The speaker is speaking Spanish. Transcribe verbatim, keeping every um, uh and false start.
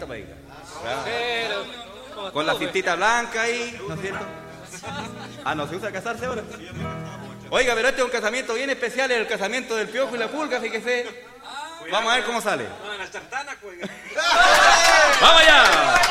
bonita para ir. Claro. Pero, Con la cintita blanca ahí, ¿no es cierto? Ah, ¿no se usa casarse ahora? Oiga, pero este es un casamiento bien especial, es el casamiento del Piojo y la Pulga, fíjese. Vamos a ver cómo sale. no, en la chartana, pues. ¡Vamos allá!